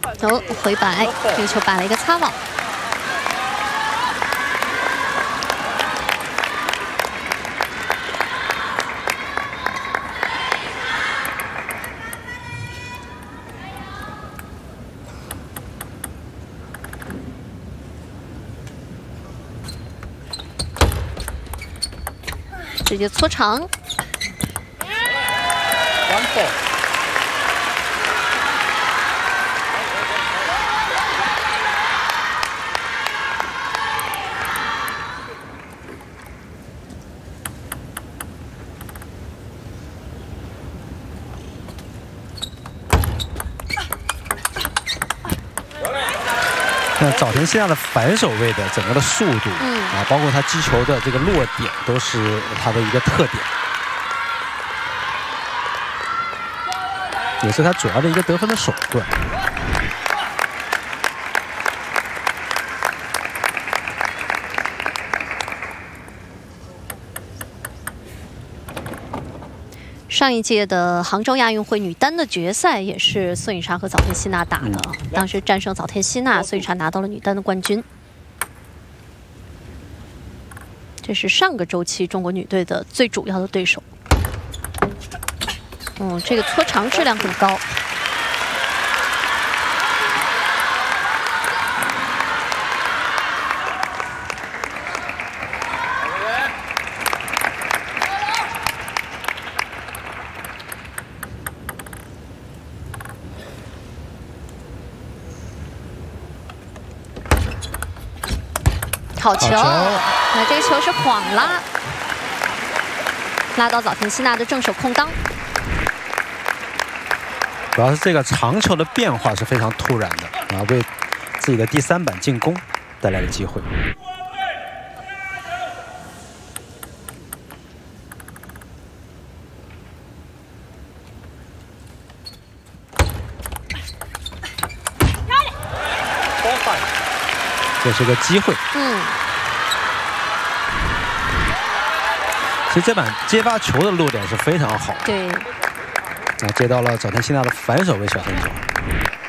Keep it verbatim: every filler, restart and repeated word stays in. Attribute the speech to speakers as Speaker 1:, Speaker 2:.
Speaker 1: 哦，回摆，这个球摆了一个擦网。 直接搓长，
Speaker 2: 那早田希娜的反手位的整个的速度，嗯啊，包括他击球的这个落点，都是他的一个特点，也是他主要的一个得分的手段。
Speaker 1: 上一届的杭州亚运会女单的决赛也是孙颖莎和早田希娜打的，嗯、当时战胜早田希娜，孙颖莎拿到了女单的冠军。这是上个周期中国女队的最主要的对手。嗯，这个搓长质量很高。 好球！那这个球是晃拉，拉到早田希娜的正手空当。
Speaker 2: 主要是这个长球的变化是非常突然的，啊，为自己的第三板进攻带来了机会。这是个机会。嗯。其实这板接发球的落点是非常好。
Speaker 1: 对。
Speaker 2: 啊，接到了早田希娜的反手为小分球。